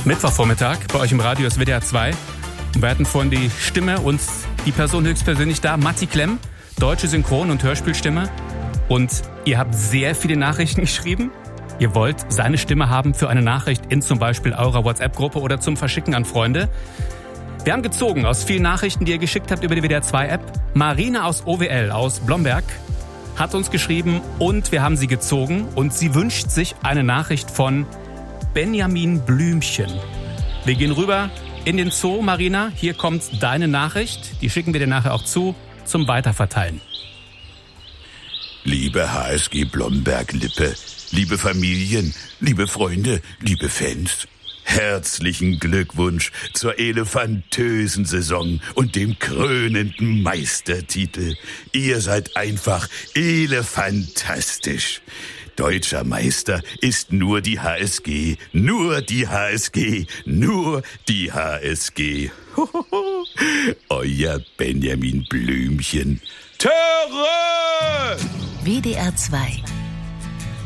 Mittwochvormittag bei euch im Radio ist WDR 2. Und wir hatten vorhin die Stimme und die Person höchstpersönlich da, Matti Klemm, deutsche Synchron- und Hörspielstimme. Und ihr habt sehr viele Nachrichten geschrieben. Ihr wollt seine Stimme haben für eine Nachricht in zum Beispiel eurer WhatsApp-Gruppe oder zum Verschicken an Freunde. Wir haben gezogen aus vielen Nachrichten, die ihr geschickt habt über die WDR 2-App. Marina aus OWL, aus Blomberg, hat uns geschrieben und wir haben sie gezogen. Und sie wünscht sich eine Nachricht von Benjamin Blümchen. Wir gehen rüber in den Zoo, Marina. Hier kommt deine Nachricht. Die schicken wir dir nachher auch zu, zum Weiterverteilen. Liebe HSG Blomberg-Lippe, liebe Familien, liebe Freunde, liebe Fans. Herzlichen Glückwunsch zur elefantösen Saison und dem krönenden Meistertitel. Ihr seid einfach elefantastisch. Deutscher Meister ist nur die HSG, nur die HSG, nur die HSG. Euer Benjamin Blümchen. Töre! WDR 2